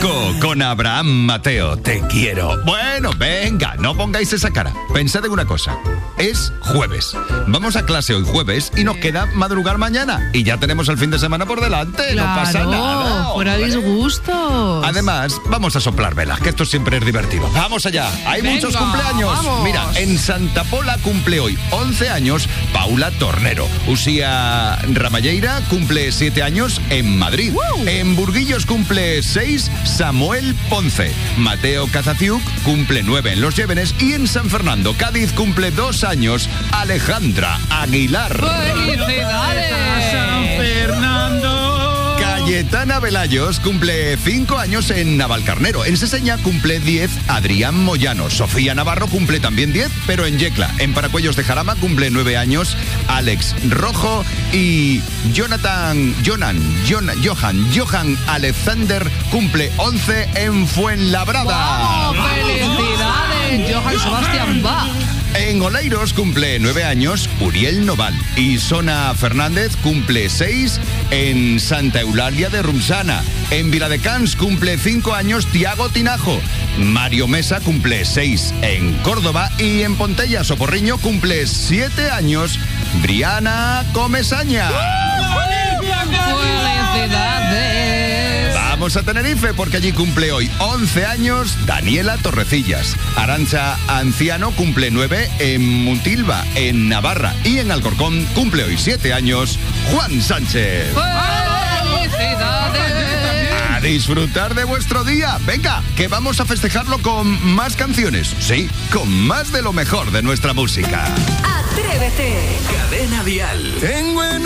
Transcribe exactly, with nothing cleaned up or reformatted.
Paco con Abraham Mateo. Te quiero. Bueno, venga, no pongáis esa cara. Pensad en una cosa. Es jueves. Vamos a clase hoy jueves y nos queda madrugar mañana. Y ya tenemos el fin de semana por delante. Claro, no pasa nada. Fuera disgustos. Además, vamos a soplar velas, que esto siempre es divertido. Vamos allá. Hay Venga, muchos cumpleaños. vamos. Mira, en Santa Pola cumple hoy once años Paula Tornero. Usía Ramalleira cumple siete años en Madrid. ¡Wow! En Burguillos cumple seis Samuel Ponce. Mateo Cazaciuc cumple nueve en Los Llévenes. Y en San Fernando, Cádiz, cumple dos años Alejandra Aguilar. ¡Felicidades! San Fernando. Cayetana Velayos cumple cinco años en Navalcarnero. En Seseña cumple diez Adrián Moyano. Sofía Navarro cumple también diez, pero en Yecla. En Paracuellos de Jarama cumple nueve años Alex Rojo. Y Jonathan, Jonan, Jonan, Johan, Johan Alexander cumple once en Fuenlabrada. ¡Vamos! ¡Felicidades! Johann Sebastian Bach. En Oleiros cumple nueve años Uriel Noval. Y Sona Fernández cumple seis en Santa Eulalia de Rumsana. En Viladecans cumple cinco años Tiago Tinajo. Mario Mesa cumple seis en Córdoba. Y en Pontella Soporriño cumple siete años Briana Comesaña. ¡Felicidades! Vamos a Tenerife porque allí cumple hoy once años Daniela Torrecillas. Arancha Anciano cumple nueve en Muntilva, en Navarra. Y en Alcorcón cumple hoy siete años Juan Sánchez. ¡Felicidades! A disfrutar de vuestro día. Venga, que vamos a festejarlo con más canciones. Sí, con más de lo mejor de nuestra música. Atrévete. Cadena Dial. Tengo en